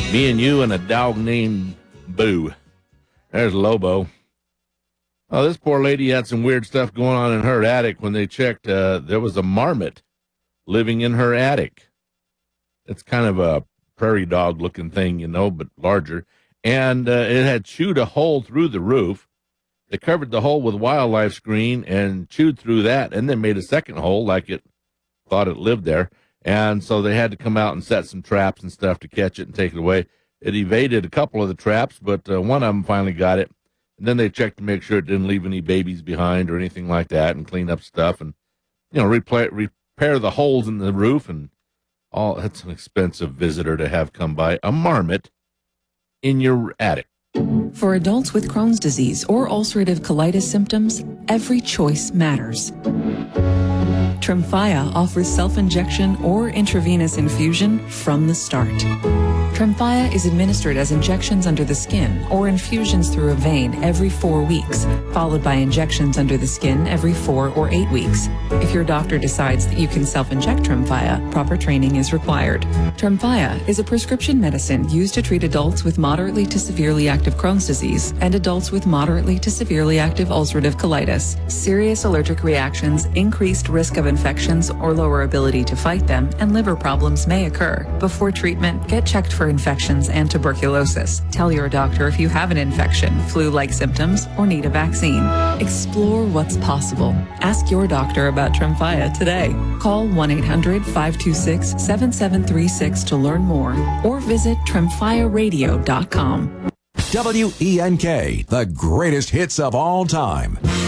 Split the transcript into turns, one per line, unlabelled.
Me and you and a dog named Boo. There's Lobo. Oh, this poor lady had some weird stuff going on in her attic. When they checked, there was a marmot living in her attic. It's kind of a prairie dog looking thing, but larger. And it had chewed a hole through the roof. They covered the hole with wildlife screen and chewed through that, and then made a second hole like it thought it lived there. And so they had to come out and set some traps and stuff to catch it and take it away. It evaded a couple of the traps, but one of them finally got it. And then they checked to make sure it didn't leave any babies behind or anything like that, and clean up stuff and, repair the holes in the roof and all. That's an expensive visitor to have come by. A marmot in your attic.
For adults with Crohn's disease or ulcerative colitis symptoms, every choice matters. Tremfya offers self-injection or intravenous infusion from the start. Tremfya is administered as injections under the skin or infusions through a vein every 4 weeks, followed by injections under the skin every 4 or 8 weeks. If your doctor decides that you can self-inject Tremfya, proper training is required. Tremfya is a prescription medicine used to treat adults with moderately to severely active Crohn's disease and adults with moderately to severely active ulcerative colitis. Serious allergic reactions, increased risk of infections or lower ability to fight them, and liver problems may occur. Before treatment, get checked for infections and tuberculosis. Tell your doctor if you have an infection, flu-like symptoms, or need a vaccine. Explore what's possible. Ask your doctor about Tremfya today. Call 1-800-526-7736 to learn more, or visit tremfyaradio.com.
WENK, the greatest hits of all time.